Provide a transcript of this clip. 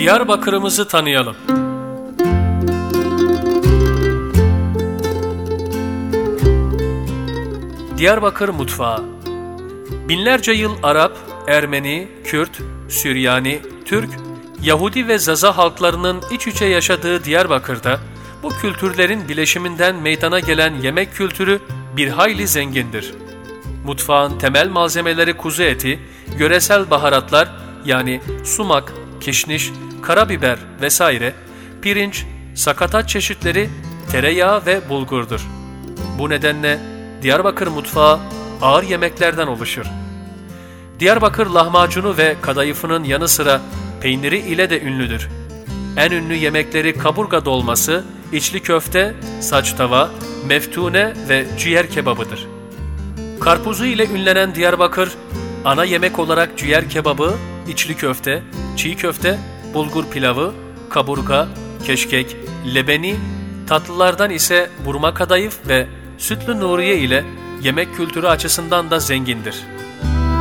Diyarbakır'ımızı tanıyalım. Diyarbakır mutfağı. Binlerce yıl Arap, Ermeni, Kürt, Süryani, Türk, Yahudi ve Zaza halklarının iç içe yaşadığı Diyarbakır'da bu kültürlerin bileşiminden meydana gelen yemek kültürü bir hayli zengindir. Mutfağın temel malzemeleri kuzu eti, yöresel baharatlar yani sumak, kişniş, karabiber vesaire, pirinç, sakatat çeşitleri, tereyağı ve bulgurdur. Bu nedenle Diyarbakır mutfağı ağır yemeklerden oluşur. Diyarbakır lahmacunu ve kadayıfının yanı sıra peyniri ile de ünlüdür. En ünlü yemekleri kaburga dolması, içli köfte, saç tava, meftune ve ciğer kebabıdır. Karpuzu ile ünlenen Diyarbakır, ana yemek olarak ciğer kebabı, içli köfte, çiğ köfte, bulgur pilavı, kaburga, keşkek, lebeni, tatlılardan ise burma kadayıf ve sütlü nuriye ile yemek kültürü açısından da zengindir.